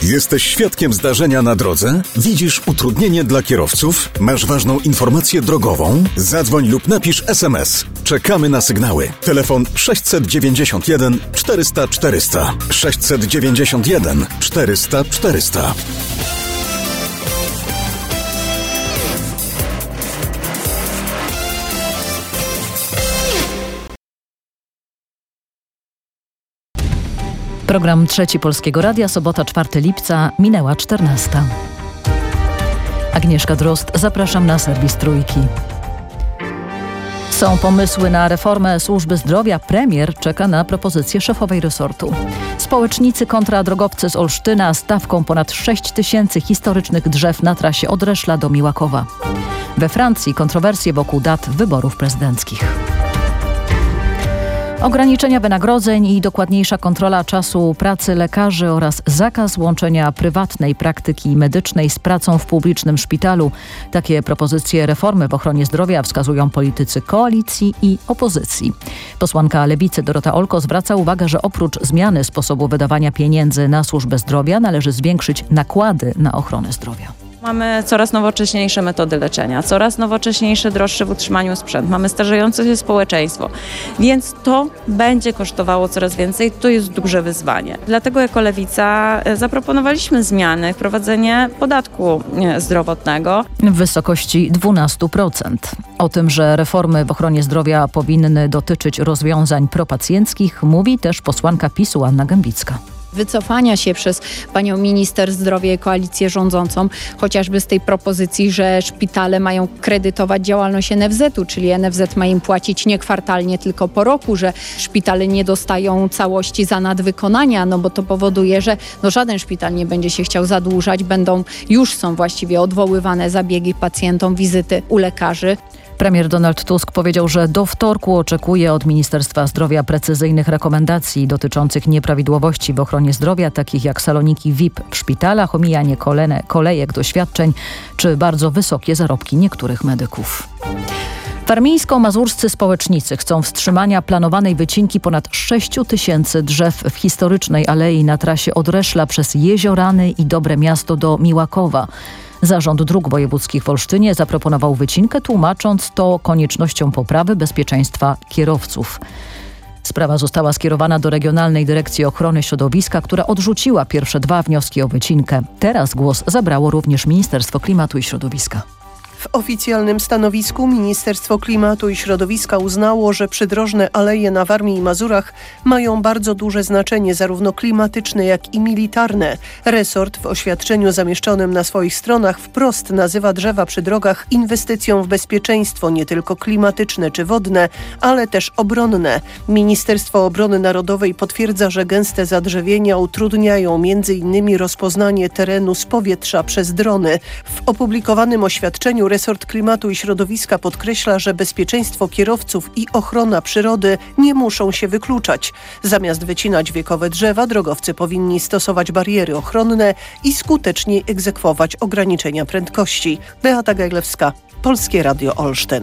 Jesteś świadkiem zdarzenia na drodze? Widzisz utrudnienie dla kierowców? Masz ważną informację drogową? Zadzwoń lub napisz SMS. Czekamy na sygnały. Telefon 691 400 400. 691 400 400. Program Trzeci Polskiego Radia, sobota 4 lipca, minęła 14. Agnieszka Drozd, zapraszam na serwis Trójki. Są pomysły na reformę służby zdrowia. Premier czeka na propozycję szefowej resortu. Społecznicy kontra drogowcy z Olsztyna stawką ponad 6 tysięcy historycznych drzew na trasie od Reszla do Miłakowa. We Francji kontrowersje wokół dat wyborów prezydenckich. Ograniczenia wynagrodzeń i dokładniejsza kontrola czasu pracy lekarzy oraz zakaz łączenia prywatnej praktyki medycznej z pracą w publicznym szpitalu. Takie propozycje reformy w ochronie zdrowia wskazują politycy koalicji i opozycji. Posłanka Lewicy Dorota Olko zwraca uwagę, że oprócz zmiany sposobu wydawania pieniędzy na służbę zdrowia należy zwiększyć nakłady na ochronę zdrowia. Mamy coraz nowocześniejsze metody leczenia, coraz nowocześniejszy, droższy w utrzymaniu sprzęt. Mamy starzejące się społeczeństwo, więc to będzie kosztowało coraz więcej. To jest duże wyzwanie. Dlatego jako Lewica zaproponowaliśmy zmiany, wprowadzenie podatku zdrowotnego w wysokości 12%. O tym, że reformy w ochronie zdrowia powinny dotyczyć rozwiązań propacjenckich, mówi też posłanka PiS-u Anna Gębicka. Wycofania się przez panią minister zdrowia i koalicję rządzącą, chociażby z tej propozycji, że szpitale mają kredytować działalność NFZ-u, czyli NFZ ma im płacić nie kwartalnie, tylko po roku, że szpitale nie dostają całości za nadwykonania, no bo to powoduje, że żaden szpital nie będzie się chciał zadłużać, już są właściwie odwoływane zabiegi pacjentom, wizyty u lekarzy. Premier Donald Tusk powiedział, że do wtorku oczekuje od Ministerstwa Zdrowia precyzyjnych rekomendacji dotyczących nieprawidłowości w ochronie zdrowia, takich jak saloniki VIP w szpitalach, omijanie kolejek do świadczeń czy bardzo wysokie zarobki niektórych medyków. Warmińsko-mazurscy społecznicy chcą wstrzymania planowanej wycinki ponad 6 tysięcy drzew w historycznej alei na trasie od Reszla przez Jeziorany i Dobre Miasto do Miłakowa. Zarząd Dróg Wojewódzkich w Olsztynie zaproponował wycinkę, tłumacząc to koniecznością poprawy bezpieczeństwa kierowców. Sprawa została skierowana do Regionalnej Dyrekcji Ochrony Środowiska, która odrzuciła pierwsze 2 wnioski o wycinkę. Teraz głos zabrało również Ministerstwo Klimatu i Środowiska. W oficjalnym stanowisku Ministerstwo Klimatu i Środowiska uznało, że przydrożne aleje na Warmii i Mazurach mają bardzo duże znaczenie, zarówno klimatyczne, jak i militarne. Resort w oświadczeniu zamieszczonym na swoich stronach wprost nazywa drzewa przy drogach inwestycją w bezpieczeństwo, nie tylko klimatyczne czy wodne, ale też obronne. Ministerstwo Obrony Narodowej potwierdza, że gęste zadrzewienia utrudniają m.in. rozpoznanie terenu z powietrza przez drony. W opublikowanym oświadczeniu resort klimatu i środowiska podkreśla, że bezpieczeństwo kierowców i ochrona przyrody nie muszą się wykluczać. Zamiast wycinać wiekowe drzewa, drogowcy powinni stosować bariery ochronne i skutecznie egzekwować ograniczenia prędkości. Beata Gajlewska, Polskie Radio Olsztyn.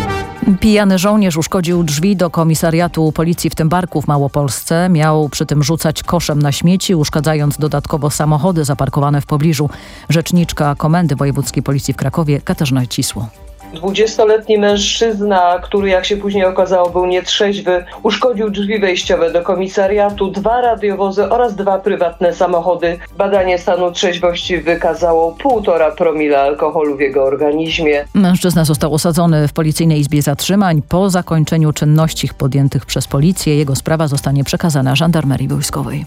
Pijany żołnierz uszkodził drzwi do komisariatu policji w Tymbarku w Małopolsce. Miał przy tym rzucać koszem na śmieci, uszkadzając dodatkowo samochody zaparkowane w pobliżu. Rzeczniczka Komendy Wojewódzkiej Policji w Krakowie Katarzyna Cisło. 20-letni mężczyzna, który jak się później okazało był nietrzeźwy, uszkodził drzwi wejściowe do komisariatu, 2 radiowozy oraz 2 prywatne samochody. Badanie stanu trzeźwości wykazało 1,5 promila alkoholu w jego organizmie. Mężczyzna został osadzony w Policyjnej Izbie Zatrzymań. Po zakończeniu czynności podjętych przez policję jego sprawa zostanie przekazana żandarmerii wojskowej.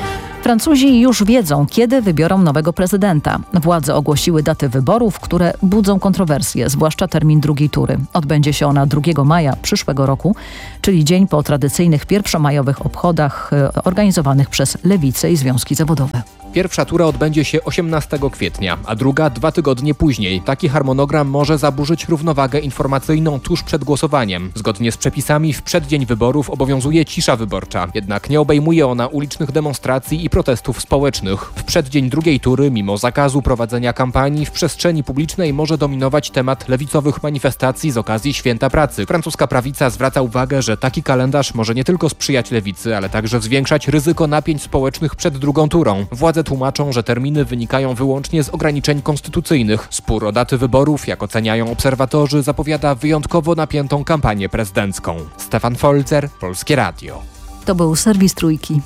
Francuzi już wiedzą, kiedy wybiorą nowego prezydenta. Władze ogłosiły daty wyborów, które budzą kontrowersje, zwłaszcza termin drugiej tury. Odbędzie się ona 2 maja przyszłego roku, czyli dzień po tradycyjnych pierwszomajowych obchodach organizowanych przez lewicę i związki zawodowe. Pierwsza tura odbędzie się 18 kwietnia, a druga 2 tygodnie później. Taki harmonogram może zaburzyć równowagę informacyjną tuż przed głosowaniem. Zgodnie z przepisami w przeddzień wyborów obowiązuje cisza wyborcza. Jednak nie obejmuje ona ulicznych demonstracji i protestów społecznych. W przeddzień drugiej tury, mimo zakazu prowadzenia kampanii, w przestrzeni publicznej może dominować temat lewicowych manifestacji z okazji Święta Pracy. Francuska prawica zwraca uwagę, że taki kalendarz może nie tylko sprzyjać lewicy, ale także zwiększać ryzyko napięć społecznych przed drugą turą. Władze tłumaczą, że terminy wynikają wyłącznie z ograniczeń konstytucyjnych. Spór o daty wyborów, jak oceniają obserwatorzy, zapowiada wyjątkowo napiętą kampanię prezydencką. Stefan Folzer, Polskie Radio. To był serwis Trójki.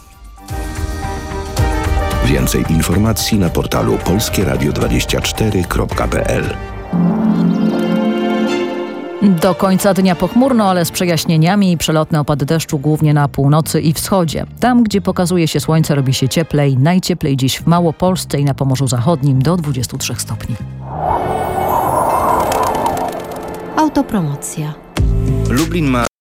Więcej informacji na portalu polskieradio24.pl. Do końca dnia pochmurno, ale z przejaśnieniami i przelotne opady deszczu głównie na północy i wschodzie. Tam, gdzie pokazuje się słońce, robi się cieplej. Najcieplej dziś w Małopolsce i na Pomorzu Zachodnim do 23 stopni. Autopromocja. Lublin ma